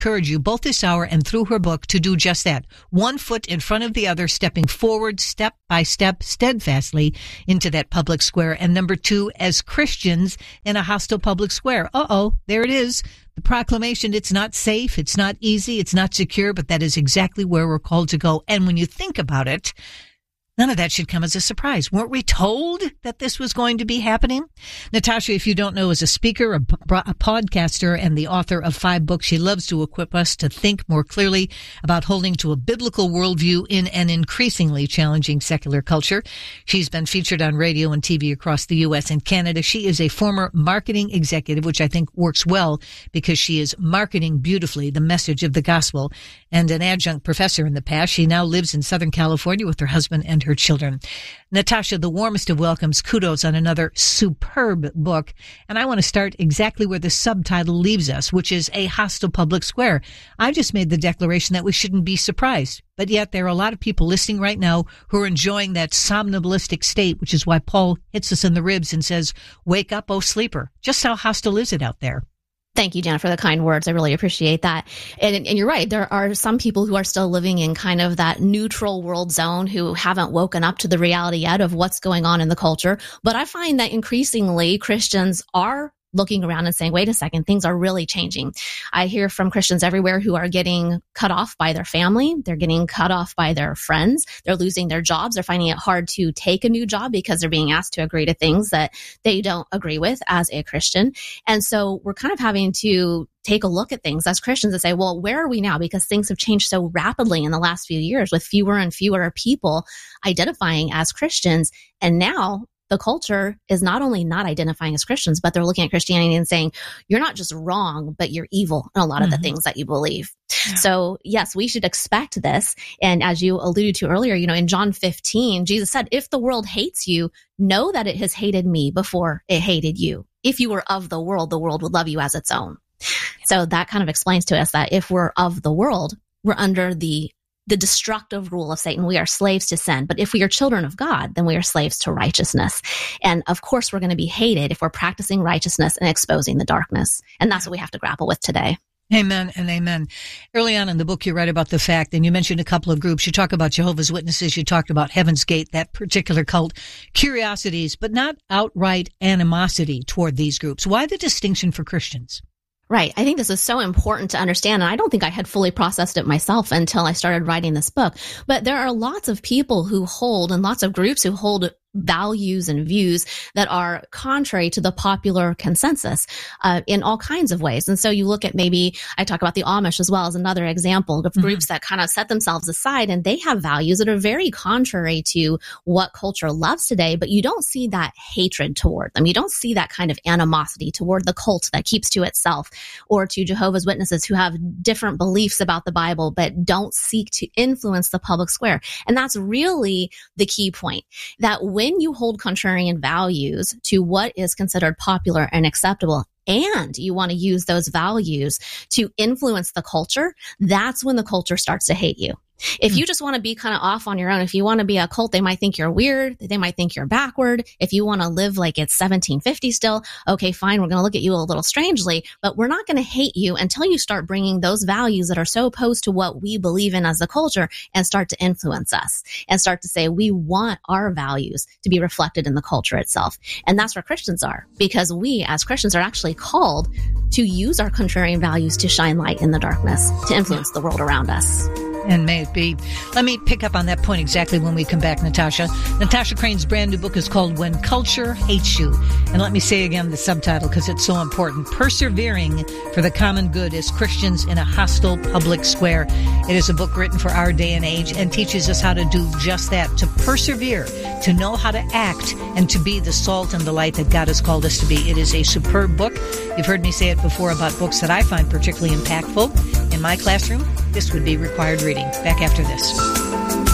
encourage you both this hour and through her book to do just that. One foot in front of the other, stepping forward step by step steadfastly into that public square. And number two, as Christians in a hostile public square. There it is. The proclamation, it's not safe, it's not easy, it's not secure, but that is exactly where we're called to go. And when you think about it, none of that should come as a surprise. Weren't we told that this was going to be happening? Natasha, if you don't know, is a speaker, a podcaster, and the author of 5 books. She loves to equip us to think more clearly about holding to a biblical worldview in an increasingly challenging secular culture. She's been featured on radio and TV across the U.S. and Canada. She is a former marketing executive, which I think works well because she is marketing beautifully the message of the gospel, and an adjunct professor in the past. She now lives in Southern California with her husband and her children. Natasha, the warmest of welcomes. Kudos on another superb book. And I want to start exactly where the subtitle leaves us, which is a hostile public square. I just made the declaration that we shouldn't be surprised. But yet there are a lot of people listening right now who are enjoying that somnambulistic state, which is why Paul hits us in the ribs and says, wake up, O sleeper. Just how hostile is it out there? Thank you, Jenna, for the kind words. I really appreciate that. And you're right. There are some people who are still living in kind of that neutral world zone who haven't woken up to the reality yet of what's going on in the culture. But I find that increasingly Christians are looking around and saying, wait a second, things are really changing. I hear from Christians everywhere who are getting cut off by their family. They're getting cut off by their friends. They're losing their jobs. They're finding it hard to take a new job because they're being asked to agree to things that they don't agree with as a Christian. And so we're kind of having to take a look at things as Christians and say, well, where are we now? Because things have changed so rapidly in the last few years with fewer and fewer people identifying as Christians. And now the culture is not only not identifying as Christians, but they're looking at Christianity and saying, you're not just wrong, but you're evil in a lot of the things that you believe. Yeah. So yes, we should expect this. And as you alluded to earlier, in John 15, Jesus said, if the world hates you, know that it has hated me before it hated you. If you were of the world would love you as its own. So that kind of explains to us that if we're of the world, we're under the destructive rule of Satan. We are slaves to sin. But if we are children of God, then we are slaves to righteousness. And of course, we're going to be hated if we're practicing righteousness and exposing the darkness. And that's what we have to grapple with today. Amen and amen. Early on in the book, you write about the fact, and you mentioned a couple of groups. You talk about Jehovah's Witnesses. You talked about Heaven's Gate, that particular cult. Curiosities, but not outright animosity toward these groups. Why the distinction for Christians? Right. I think this is so important to understand. And I don't think I had fully processed it myself until I started writing this book. But there are lots of people who hold, and lots of groups who hold, values and views that are contrary to the popular consensus in all kinds of ways. And so you look at, maybe I talk about the Amish as well as another example of groups that kind of set themselves aside, and they have values that are very contrary to what culture loves today, but you don't see that hatred toward them. You don't see that kind of animosity toward the cult that keeps to itself, or to Jehovah's Witnesses who have different beliefs about the Bible but don't seek to influence the public square. And that's really the key point, that when you hold contrarian values to what is considered popular and acceptable, and you want to use those values to influence the culture, that's when the culture starts to hate you. If you just want to be kind of off on your own, if you want to be a cult, they might think you're weird. They might think you're backward. If you want to live like it's 1750 still, okay, fine. We're going to look at you a little strangely, but we're not going to hate you until you start bringing those values that are so opposed to what we believe in as a culture and start to influence us and start to say, we want our values to be reflected in the culture itself. And that's where Christians are, because we as Christians are actually called to use our contrarian values to shine light in the darkness, to influence the world around us. And may it be. Let me pick up on that point exactly when we come back, Natasha. Natasha Crane's brand new book is called When Culture Hates You. And let me say again the subtitle because it's so important. Persevering for the Common Good as Christians in a Hostile Public Square. It is a book written for our day and age and teaches us how to do just that, to persevere, to know how to act, and to be the salt and the light that God has called us to be. It is a superb book. You've heard me say it before about books that I find particularly impactful. In my classroom, this would be required reading. Back after this.